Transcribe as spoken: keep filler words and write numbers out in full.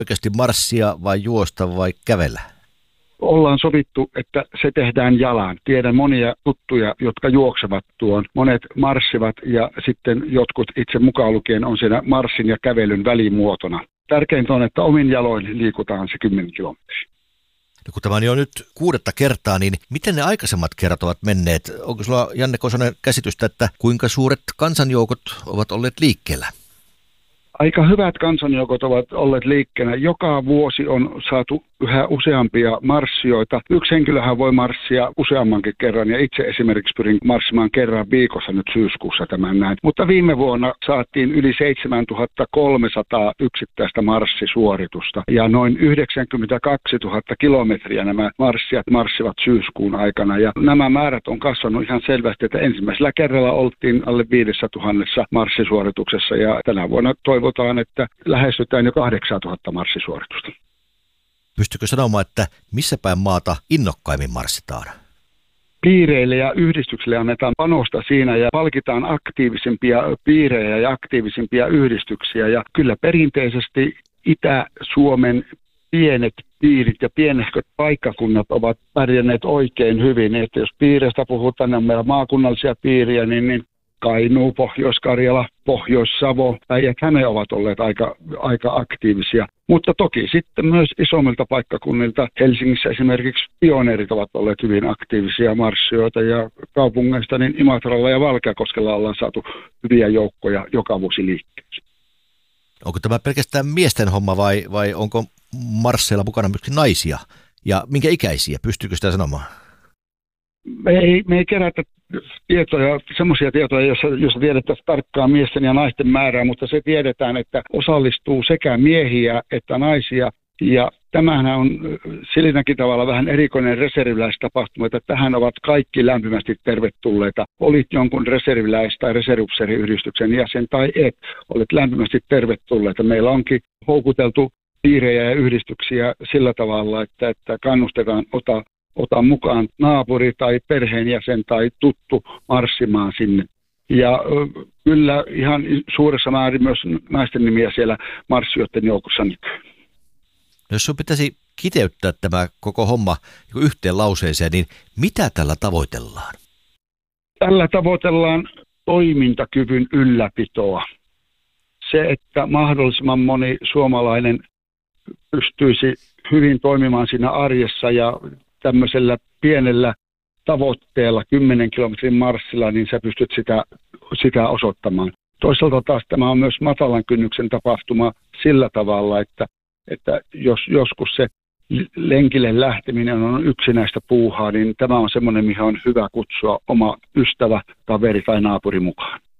oikeasti marssia vai juosta vai kävellä? Ollaan sovittu, että se tehdään jalan. Tiedän monia tuttuja, jotka juoksevat tuon. Monet marssivat ja sitten jotkut itse mukaan lukien on siinä marssin ja kävelyn välimuotona. Tärkeintä on, että omin jaloin liikutaan se kymmenen kilometriä. No kun tämä on jo nyt kuudetta kertaa, niin miten ne aikaisemmat kerrat ovat menneet? Onko sulla, Janne Kosonen, käsitystä, että kuinka suuret kansanjoukot ovat olleet liikkeellä? Aika hyvät kansanjoukot ovat olleet liikkeellä. Joka vuosi on saatu yhä useampia marssioita. Yksi henkilöhän voi marssia useammankin kerran ja itse esimerkiksi pyrin marssimaan kerran viikossa nyt syyskuussa tämän näin. Mutta viime vuonna saatiin yli seitsemäntuhatta kolmesataa yksittäistä marssisuoritusta ja noin yhdeksänkymmentäkaksituhatta kilometriä nämä marssijat marssivat syyskuun aikana. Ja nämä määrät on kasvanut ihan selvästi, että ensimmäisellä kerralla oltiin alle viidessä tuhannessa marssisuorituksessa ja tänä vuonna toivotaan, että lähestytään jo kahdeksantuhatta marssisuoritusta. Pystytkö sanomaan, että missä päin maata innokkaimmin marssitaan? Piireille ja yhdistyksille annetaan panosta siinä ja palkitaan aktiivisimpia piirejä ja aktiivisimpia yhdistyksiä. Ja kyllä perinteisesti Itä-Suomen pienet piirit ja pienehköt paikkakunnat ovat pärjänneet oikein hyvin. Että jos piireistä puhutaan, niin on meillä maakunnallisia piiriä, niin, niin Kainuu, Pohjois-Karjala, Pohjois-Savo, Päijät-Häme ovat olleet aika, aika aktiivisia. Mutta toki sitten myös isommilta paikkakunnilta, Helsingissä esimerkiksi pioneerit ovat olleet hyvin aktiivisia marssioita ja kaupungeista, niin Imatralla ja Valkeakoskella ollaan saatu hyviä joukkoja joka vuosi liikkeelle. Onko tämä pelkästään miesten homma vai, vai onko marsseilla mukana myöskin naisia? Ja minkä ikäisiä? Pystyykö sitä sanomaan? Me ei, me ei kerätä tietoja, semmoisia tietoja, joissa, joissa tiedettäisiin tarkkaan miesten ja naisten määrää, mutta se tiedetään, että osallistuu sekä miehiä että naisia. Ja tämähän on silläkin tavalla vähän erikoinen reserviläistapahtuma, että tähän ovat kaikki lämpimästi tervetulleita. Olit jonkun reserviläis- tai reserviupseeriyhdistyksen jäsen tai et, olet lämpimästi tervetulleita. Meillä onkin houkuteltu piirejä ja yhdistyksiä sillä tavalla, että, että kannustetaan ota Ota mukaan naapuri tai perheenjäsen tai tuttu marssimaan sinne. Ja kyllä ihan suuressa määrin myös naisten nimiä siellä marssijoiden joukossa näkyy. Jos sun pitäisi kiteyttää tämä koko homma yhteen lauseeseen, niin mitä tällä tavoitellaan? Tällä tavoitellaan toimintakyvyn ylläpitoa. Se, että mahdollisimman moni suomalainen pystyisi hyvin toimimaan siinä arjessa ja tämmöisellä pienellä tavoitteella, kymmenen kilometrin marssilla, niin sä pystyt sitä, sitä osoittamaan. Toisaalta taas tämä on myös matalan kynnyksen tapahtuma sillä tavalla, että, että jos joskus se lenkille lähteminen on yksinäistä puuhaa, niin tämä on semmoinen, mihin on hyvä kutsua oma ystävä, kaveri tai naapuri mukaan.